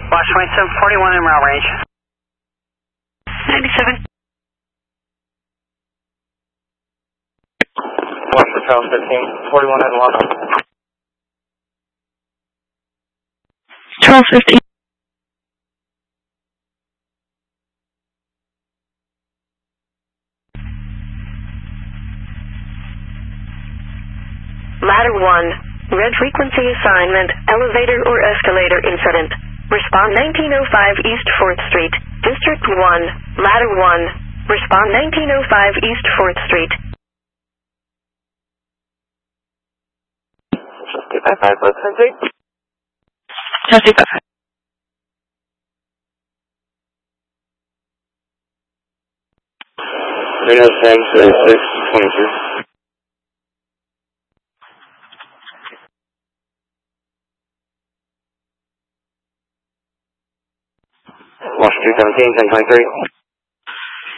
Watch 2741 in route range. 97. Watch for Charles 1541 at Lava. Charles 15. Ladder 1, red frequency assignment, elevator or escalator incident. Respond 1905 East 4th Street, District 1, Ladder 1. Respond 1905 East 4th Street. Just 255, let's entry. Charles 255. Reno 103622. Watch 217, 1023.